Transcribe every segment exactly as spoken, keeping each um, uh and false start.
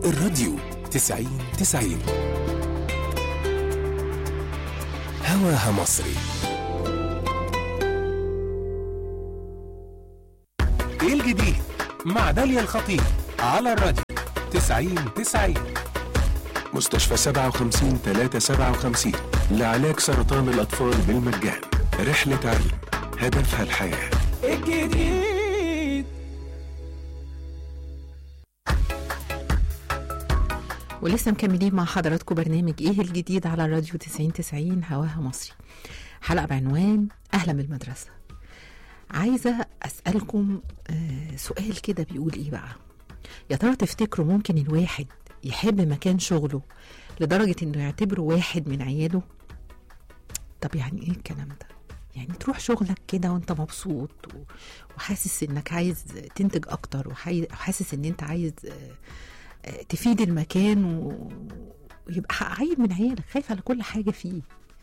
الراديو تسعين تسعين هواها مصري. ايه الجديد مع داليا الخطيب على الراديو تسعين تسعين. مستشفى سبعة وخمسين ثلاثة سبعة وخمسين لعلاج سرطان الأطفال بالمجان. رحلة علم هدفها الحياة. الجديد. ولسه مكملين مع حضراتكم برنامج ايه الجديد على الراديو تسعين تسعين هواها مصري. حلقة بعنوان أهلا بالمدرسة. عايزة أسألكم آه سؤال كده بيقول ايه بقى؟ يا ترى تفتكروا ممكن الواحد يحب مكان شغله لدرجة انه يعتبره واحد من عياله؟ طب يعني ايه الكلام ده؟ يعني تروح شغلك كده وانت مبسوط وحاسس انك عايز تنتج اكتر وحاسس ان انت عايز تفيد المكان ويبقى عيل من عيالك، خايف على كل حاجة فيه.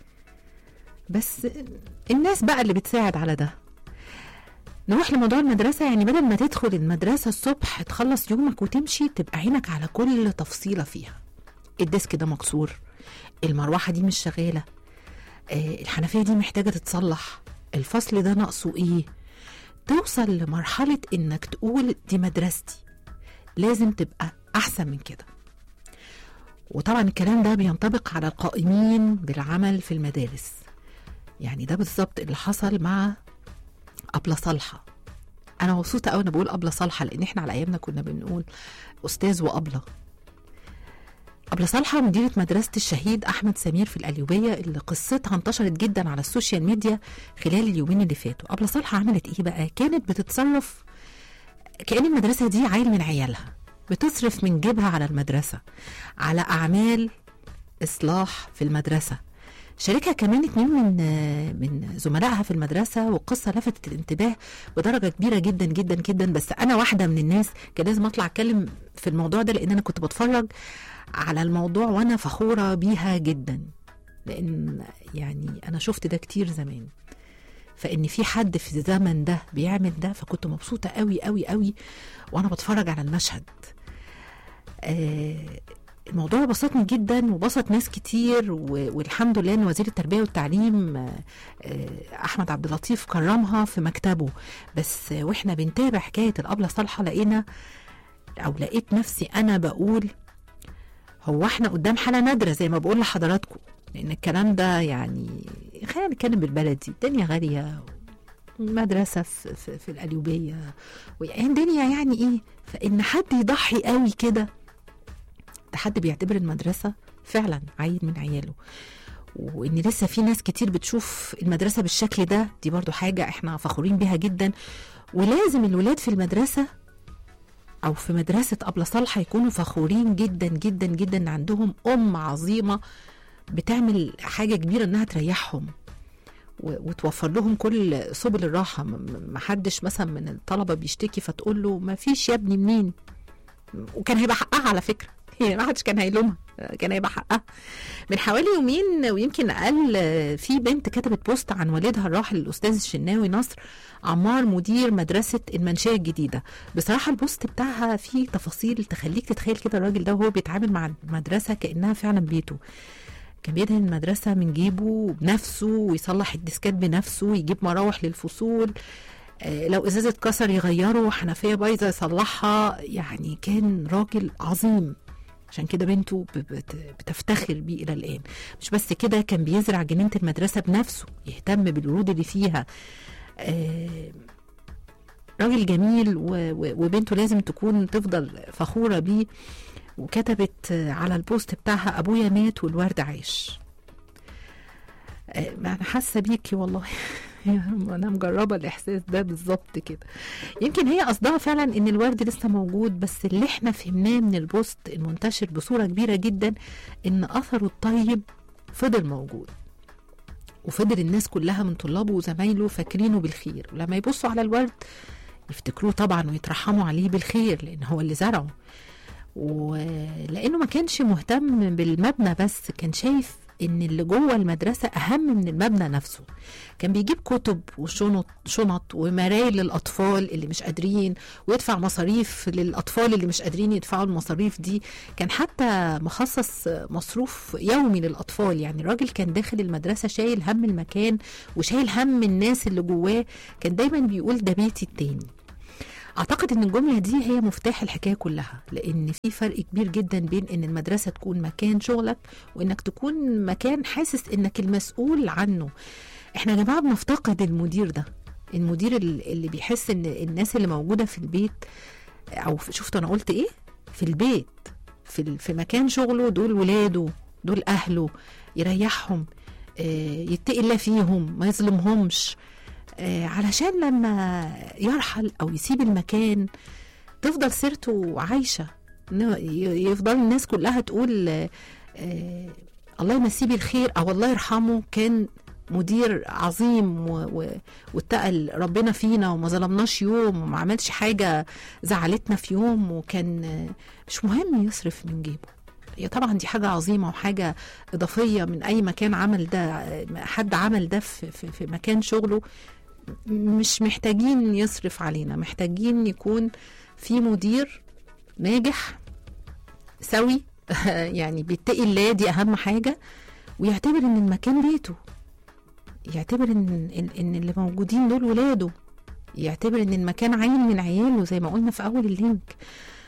بس الناس بقى اللي بتساعد على ده. نروح لموضوع المدرسة. يعني بدل ما تدخل المدرسة الصبح تخلص يومك وتمشي، تبقى عينك على كل تفصيلة فيها. الديسك ده مكسور، المروحة دي مش شغالة، آه الحنفية دي محتاجة تتصلح، الفصل ده ناقصه ايه. توصل لمرحلة انك تقول دي مدرستي، لازم تبقى احسن من كده. وطبعا الكلام ده بينطبق على القائمين بالعمل في المدارس. يعني ده بالظبط اللي حصل مع أبلة صالحة. أنا مبسوطة أوي أنا بقول أبلة صالحة، لأن إحنا على أيامنا كنا بنقول أستاذ وأبلة. أبلة صالحة مديرة مدرسة الشهيد أحمد سمير في القليوبية، اللي قصتها انتشرت جدا على السوشيال ميديا خلال اليومين اللي فاتوا. أبلة صالحة عملت إيه بقى؟ كانت بتتصرف كأن المدرسة دي عيل من عيالها، بتصرف من جيبها على المدرسة، على أعمال إصلاح في المدرسة. شاركها كمان اتنين من من زملائها في المدرسة، وقصة لفتت الانتباه بدرجة كبيرة جدا جدا جدا. بس أنا واحدة من الناس كان لازم أطلع أتكلم في الموضوع ده، لأن أنا كنت بتفرج على الموضوع وأنا فخورة بيها جدا، لأن يعني أنا شفت ده كتير زمان. فإن في حد في الزمن ده بيعمل ده، فكنت مبسوطة قوي قوي قوي وأنا بتفرج على المشهد. آه الموضوع بسطني جدا وبسط ناس كتير، والحمد لله ان وزير التربيه والتعليم احمد عبد اللطيف كرمها في مكتبه. بس واحنا بنتابع حكايه الأبلة صالحه لقينا او لقيت نفسي انا بقول هو احنا قدام حاله نادره زي ما بقول لحضراتكم، لان الكلام ده يعني خلينا نتكلم بالبلدي، الدنيا غاليه، مدرسه في, في, في القليوبيه، والدنيا يعني ايه. فان حد يضحي قوي كده، حد بيعتبر المدرسة فعلا عيل من عياله. وإن لسه في ناس كتير بتشوف المدرسة بالشكل ده، دي برضو حاجة احنا فخورين بيها جدا. ولازم الولاد في المدرسة أو في مدرسة أبلة صالحة يكونوا فخورين جدا جدا جدا إن عندهم أم عظيمة بتعمل حاجة كبيرة إنها تريحهم وتوفر لهم كل سبل الراحة. محدش مثلا من الطلبة بيشتكي فتقول له ما فيش يا ابني منين، وكان هيبقى حقها على فكرة، هي ما حدش كان هيلومها، كان هيبقى حقها. من حوالي يومين ويمكن أقل، في بنت كتبت بوست عن والدها الراحل الأستاذ الشناوي نصر عمار مدير مدرسة المنشية الجديدة. بصراحة البوست بتاعها فيه تفاصيل تخليك تتخيل كده الراجل ده وهو بيتعامل مع المدرسة كأنها فعلا بيته. كان بيدهن المدرسة من جيبه بنفسه، ويصلح الديسكات بنفسه، ويجيب مراوح للفصول، لو ازازة كسر يغيره، حنفية بايظة يصلحها. يعني كان راجل عظيم، عشان كده بنته بتفتخر بيه إلى الآن. مش بس كده، كان بيزرع جنينة المدرسة بنفسه، يهتم بالورود اللي فيها. آه راجل جميل، وبنته لازم تكون تفضل فخورة بيه. وكتبت على البوست بتاعها أبويا مات والورد عايش. آه أنا حاسة بيكي والله أنا مجربة الإحساس ده بالظبط كده. يمكن هي قصدها فعلا إن الورد لسه موجود، بس اللي احنا فهمناه من البوست المنتشر بصورة كبيرة جدا إن أثره الطيب فضل موجود، وفضل الناس كلها من طلابه وزمايله فاكرينه بالخير، ولما يبصوا على الورد يفتكروه طبعا ويترحموا عليه بالخير، لأن هو اللي زرعه. ولأنه ما كانش مهتم بالمبنى بس، كان شايف ان اللي جوه المدرسه اهم من المبنى نفسه. كان بيجيب كتب وشنط شنط ومرايل للاطفال اللي مش قادرين، ويدفع مصاريف للاطفال اللي مش قادرين يدفعوا المصاريف دي. كان حتى مخصص مصروف يومي للاطفال، يعني الراجل كان داخل المدرسه شايل هم المكان وشايل هم الناس اللي جواه. كان دايما بيقول ده بيتي التاني. اعتقد ان الجمله دي هي مفتاح الحكايه كلها، لان في فرق كبير جدا بين ان المدرسه تكون مكان شغلك وانك تكون مكان حاسس انك المسؤول عنه. احنا يا جماعه بنفتقد المدير ده، المدير اللي بيحس ان الناس اللي موجوده في البيت، او شفتوا انا قلت ايه، في البيت، في في مكان شغله، دول ولاده، دول اهله، يريحهم، يتقي الله فيهم، ما يظلمهمش، علشان لما يرحل او يسيب المكان تفضل سيرته عايشه، يفضل الناس كلها تقول الله يمسيه بالخير او الله يرحمه، كان مدير عظيم واتقل ربنا فينا وما ظلمناش يوم وما عملش حاجه زعلتنا في يوم، وكان مش مهم يصرف من جيبه. هي طبعا دي حاجه عظيمه وحاجه اضافيه من اي مكان عمل ده، حد عمل ده في, في, في مكان شغله. مش محتاجين يصرف علينا، محتاجين يكون في مدير ناجح سوي يعني بيتقي الله، دي اهم حاجه، ويعتبر ان المكان بيته، يعتبر ان ان اللي موجودين دول ولاده، يعتبر ان المكان عين من عياله زي ما قلنا في اول اللينك.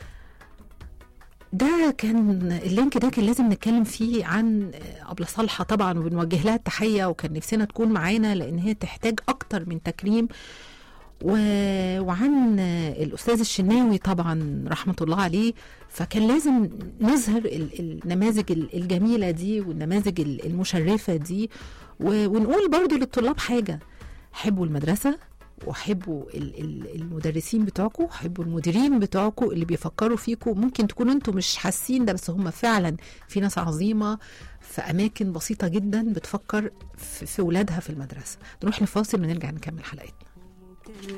ده كان اللينك ده كان لازم نتكلم فيه عن أبلة صالحة طبعا، وبنوجه لها التحية، وكان نفسنا تكون معانا لأن هي تحتاج أكتر من تكريم. و... وعن الأستاذ الشناوي طبعا رحمة الله عليه. فكان لازم نظهر النماذج الجميلة دي والنماذج المشرفة دي، و... ونقول برضو للطلاب حاجة: حبوا المدرسة، وحبوا المدرسين بتوعكم، حبوا المديرين بتوعكم اللي بيفكروا فيكم. ممكن تكونوا انتم مش حاسين ده، بس هم فعلا في ناس عظيمة في أماكن بسيطة جدا بتفكر في ولادها في المدرسة. نروح لفاصل ونرجع نكمل حلقتنا.